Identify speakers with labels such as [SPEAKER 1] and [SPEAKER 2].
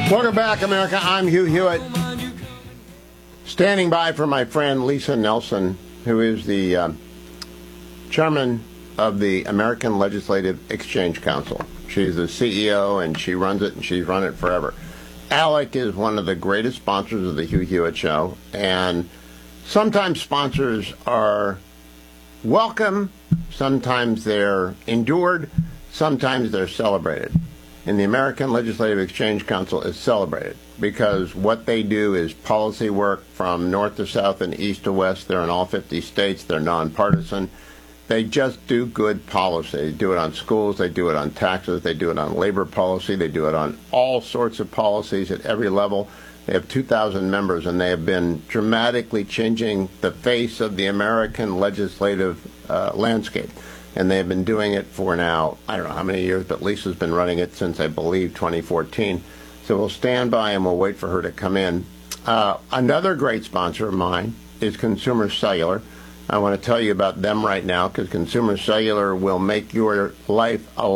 [SPEAKER 1] Welcome back, America. I'm Hugh Hewitt, standing by for my friend Lisa Nelson, who is the chairman of the American Legislative Exchange Council. She's the CEO, and she runs it, and she's run it forever. ALEC is one of the greatest sponsors of the Hugh Hewitt Show, and sometimes sponsors are welcome, sometimes they're endured, sometimes they're celebrated. And the American Legislative Exchange Council is celebrated because what they do is policy work from north to south and east to west. They're in all 50 states. They're nonpartisan. They just do good policy. They do it on schools. They do it on taxes. They do it on labor policy. They do it on all sorts of policies at every level. They have 2,000 members, and they have been dramatically changing the face of the American legislative landscape. And they've been doing it for now, I don't know how many years, but Lisa's been running it since, I believe, 2014. So we'll stand by and we'll wait for her to come in. Another great sponsor of mine is Consumer Cellular. I want to tell you about them right now because Consumer Cellular will make your life a